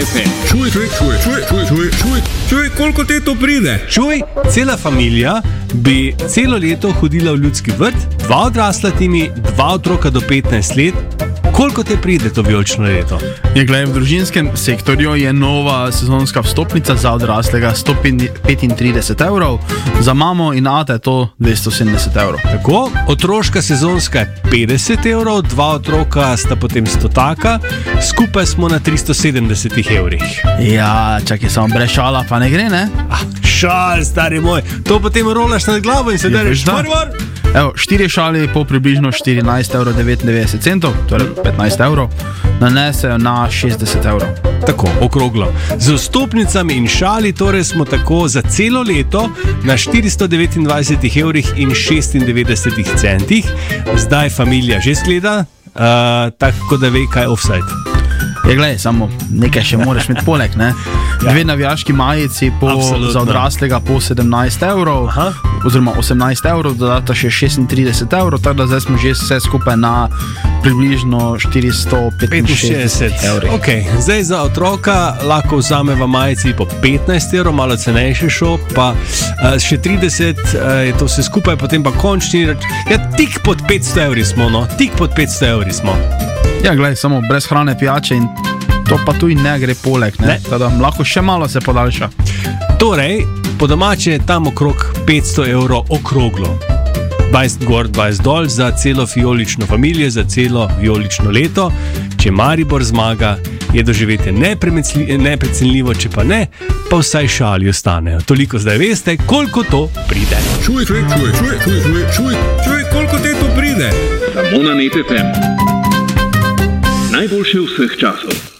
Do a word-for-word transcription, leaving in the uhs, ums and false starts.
Čuj, čuj, čuj, čuj, čuj, čuj, čuj, čuj, koliko te to pride? Čuj, cela familija bi celo leto hodila v ljudski vrt, dva odrasla timi, dva otroka do petnajst let. Koliko te pride to vijolično leto? Je, glej, v družinskem sektorju je nova sezonska vstopnica za odraslega sto petintrideset evrov, za mamo in ate je to dvesto sedemdeset evrov. Tako, otroška sezonska je petdeset evrov, dva otroka sta potem sto taka, skupaj smo na tristo sedemdeset evrih. Ja, čakaj, samo brez šala pa ne gre, ne? Ah, šal, stari moj, to potem rolaš nad glavo in se dereš da. varvar. Evo, štiri šali po približno štirinajst evrov devetindevetdeset centov, torej petnajst evrov, nanesejo na šestdeset evrov. Tako, okroglo. Z vstopnicami in šali torej smo tako za celo leto na štiristo devetindvajset evrih in šestindevetdeset centih. Zdaj familija že skleda, uh, tako da ve, kaj je offside. Je, glej, samo nekaj še moraš imeti poleg, ne? Dve navijaški majici po, za odraslega po sedemnajst evrov, aha, oziroma osemnajst evrov, dodata še šestintrideset evrov, tako da zdaj smo že vse skupaj na približno štiristo petinšestdeset evrov. Okay. Zdaj za otroka lahko vzameva majici po petnajst evrov, malo cenejše šo, pa uh, še trideset uh, je to vse skupaj, potem pa končni, ja, tik pod petsto evri smo, no, tik pod petsto evri smo. Ja, glej, samo brez hrane, pijače in to pa tu in ne gre poleg, ne? ne. Tada lahko še malo se podaljša. Torej, po domače je tam okrog petsto evrov okroglo. dvajset gor, dvajset dol za celo vijolično familijo, za celo vijolično leto. Če Maribor zmaga, je doživetje neprecenljivo, če pa ne, pa vsaj šali ostanejo. Toliko zdaj veste, koliko to pride. Čuj, čuj, čuj, čuj, čuj, čuj, čuj, čuj, koliko te to pride? Ramona Net F M. Najboljše vseh časov.